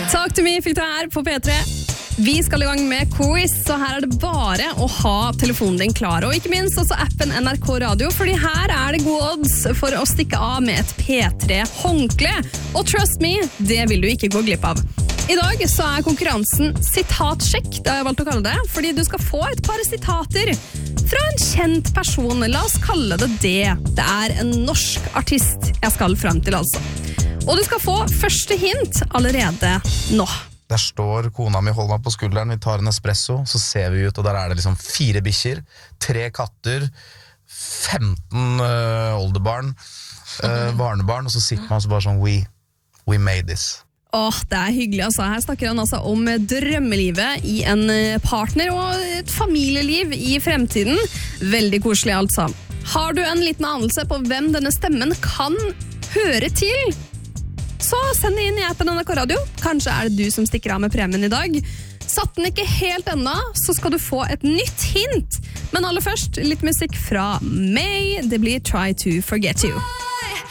Takk til meg fikk du her på P3. Vi skal i gang med quiz, så her det bare å ha telefonen din klar. Og ikke minst også appen NRK Radio, fordi her det gode odds for å stikke av med et P3-håndkle. Og trust me, det vil du ikke gå glipp av. I dag så konkurransen sitatsjekk, det har jeg valgt å kalle det, fordi du skal få et par sitater fra en kjent person. La oss kalle det det. Det en norsk artist jeg skal frem til altså. Og du skal få første hint allerede nå. Der står kona mi, hold meg på skulderen, vi tar en espresso, så ser vi ut, og der det liksom 4 bikkjer, 3 katter, 15 oldebarn, barnebarn, og så sitter man så bare sånn, we made this. Det hyggelig altså. Her snakker han altså om drømmelivet i en partner og et familieliv i fremtiden. Veldig koselig altså. Har du en liten anelse på hvem denne stemmen kan høre til? Så send det inn i appen NRK Radio. Kanskje det du som stikker av med premien i dag. Satt den ikke helt enda, så skal du få et nytt hint. Men aller først, litt musikk fra May. Det blir Try to Forget You.